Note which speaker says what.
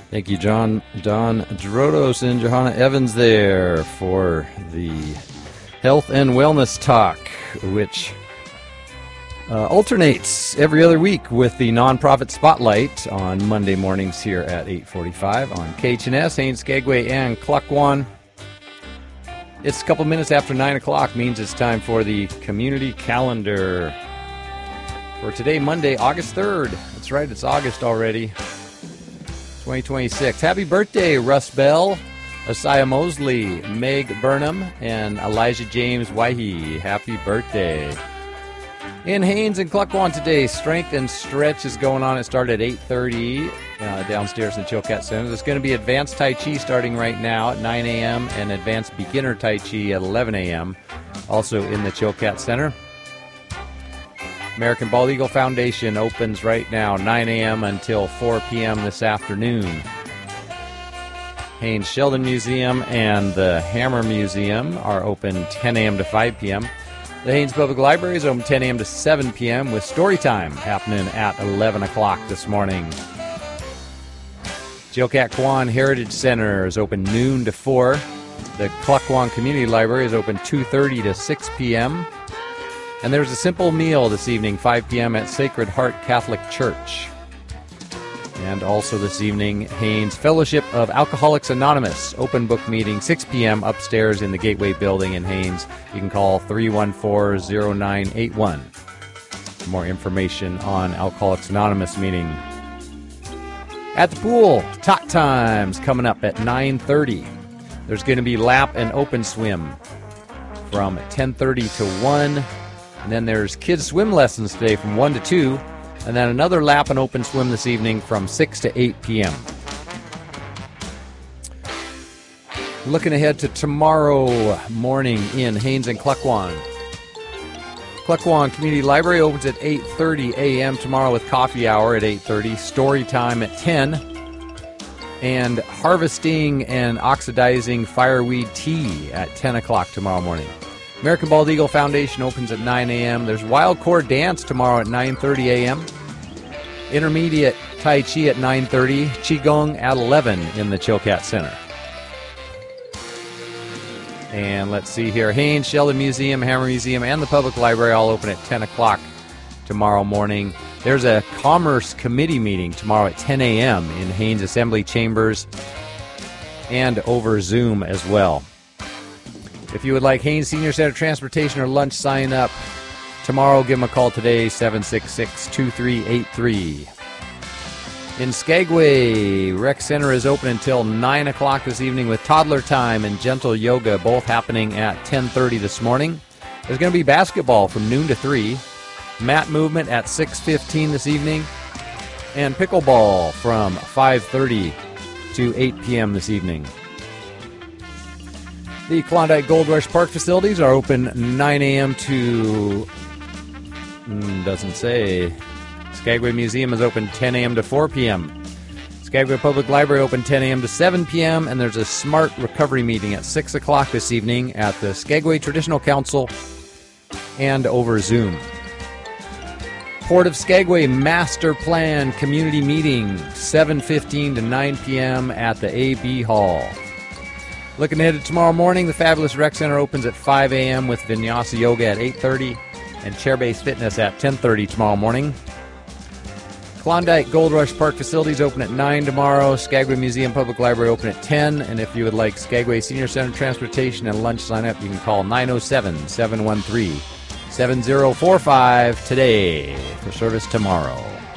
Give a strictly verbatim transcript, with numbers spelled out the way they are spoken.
Speaker 1: Thank you, John. Don Drodos and Johanna Evans there for the Health and Wellness Talk, which uh, alternates every other week with the Nonprofit Spotlight on Monday mornings here at eight forty-five on K H N S, Haines, Skagway, and Klukwan. It's a couple minutes after nine o'clock, means it's time for the community calendar for today, Monday, August third. That's right, it's August already. twenty twenty-six. Happy birthday, Russ Bell, Asaya Mosley, Meg Burnham, and Elijah James Waihe. Happy birthday. In Haines and Klukwan today, Strength and Stretch is going on. It started at eight thirty uh, downstairs in the Chilkat Center. There's going to be Advanced Tai Chi starting right now at nine a.m. and Advanced Beginner Tai Chi at eleven a.m. also in the Chilkat Center. American Bald Eagle Foundation opens right now, nine a.m. until four p.m. this afternoon. Haines Sheldon Museum and the Hammer Museum are open ten a.m. to five p.m. The Haines Public Library is open ten a.m. to seven p.m. with story time happening at eleven o'clock this morning. Chilkat Kwan Heritage Center is open noon to four. The Klukwan Community Library is open two thirty to six p.m. And there's a simple meal this evening, five p.m. at Sacred Heart Catholic Church. And also this evening, Haines Fellowship of Alcoholics Anonymous, open book meeting, six p.m. upstairs in the Gateway Building in Haines. You can call three one four, zero nine eight one for more information on Alcoholics Anonymous meeting. At the pool, Tot Times coming up at nine thirty. There's going to be lap and open swim from ten thirty to one. And then there's kids swim lessons today from one to two. And then another lap and open swim this evening from six to eight p.m. Looking ahead to tomorrow morning in Haines and Klukwan. Klukwan Community Library opens at eight thirty a.m. tomorrow with coffee hour at eight thirty, story time at ten, and harvesting and oxidizing fireweed tea at ten o'clock tomorrow morning. American Bald Eagle Foundation opens at nine a.m. There's Wild Core Dance tomorrow at nine thirty a.m. Intermediate Tai Chi at nine thirty. Qigong at eleven in the Chilkat Center. And let's see here. Haines, Sheldon Museum, Hammer Museum, and the Public Library all open at ten o'clock tomorrow morning. There's a Commerce Committee meeting tomorrow at ten a.m. in Haines Assembly Chambers and over Zoom as well. If you would like Haines Senior Center Transportation or lunch, sign up tomorrow. Give them a call today, seven six six, two three eight three. In Skagway, Rec Center is open until nine o'clock this evening with toddler time and gentle yoga, both happening at ten thirty this morning. There's going to be basketball from noon to three, mat movement at six fifteen this evening, and pickleball from five thirty to eight p.m. this evening. The Klondike Gold Rush Park facilities are open nine a.m. to, mm, doesn't say. Skagway Museum is open ten a.m. to four p.m. Skagway Public Library open ten a.m. to seven p.m. And there's a Smart Recovery meeting at six o'clock this evening at the Skagway Traditional Council and over Zoom. Port of Skagway Master Plan Community Meeting, seven fifteen to nine p.m. at the A B Hall. Looking ahead to tomorrow morning, the Fabulous Rec Center opens at five a.m. with Vinyasa Yoga at eight thirty and Chair-Based Fitness at ten thirty tomorrow morning. Klondike Gold Rush Park facilities open at nine tomorrow. Skagway Museum Public Library open at ten. And if you would like Skagway Senior Center Transportation and lunch sign up, you can call nine oh seven, seven one three, seven oh four five today for service tomorrow.